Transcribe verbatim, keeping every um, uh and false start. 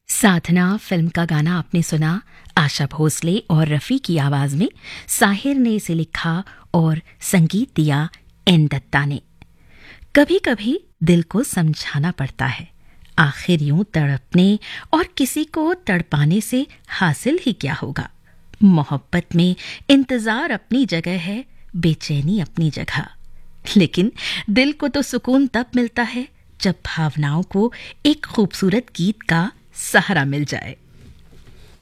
साधना film का गाना आपने सुना, आशा भोसले और रफ़ी की आवाज में। साहिर ने इसे लिखा और संगीत दिया एन दत्ता ने। कभी कभी दिल को समझाना पड़ता है, आखिर यूं तड़पने और किसी को तड़पाने से हासिल ही क्या होगा। मोहब्बत में इंतजार अपनी जगह है, बेचैनी अपनी जगह, लेकिन दिल को तो सुकून तब मिलता है जब भावनाओं को एक खूबसूरत गीत का सहारा मिल जाए।